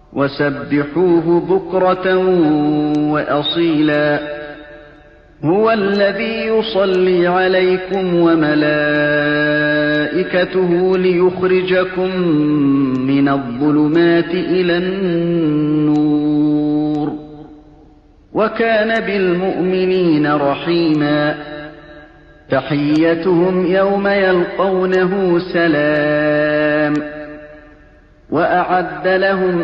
وسبحوه بكرة وأصيلا هو الذي يصلي عليكم وملائكته ليخرجكم من الظلمات إلى النور وكان بالمؤمنين رحيما تحيتهم يوم يلقونه سلام وأعد لهم